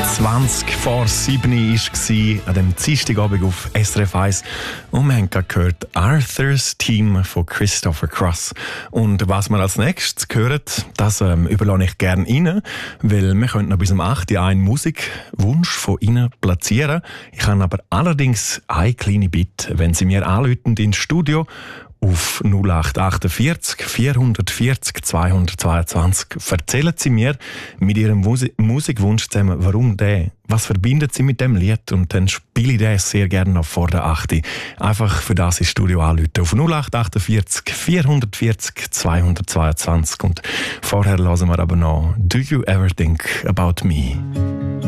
20 vor 7 war an dem Dienstagabend auf SRF 1 und wir haben gerade gehört Arthur's Theme von Christopher Cross. Und was wir als nächstes hören, das überlasse ich gerne Ihnen, weil wir können noch bis um 8 Uhr einen Musikwunsch von Ihnen platzieren. Ich habe aber allerdings eine kleine Bitte, wenn Sie mir anrufen ins Studio auf 0848 440 222. Erzählen Sie mir mit Ihrem Musikwunsch zusammen, warum der? Was verbindet Sie mit dem Lied? Und dann spiele ich das sehr gerne noch vor der 8. Einfach für das ins Studio anrufen. Auf 0848 440 222. Und vorher hören wir aber noch Do You Ever Think About Me?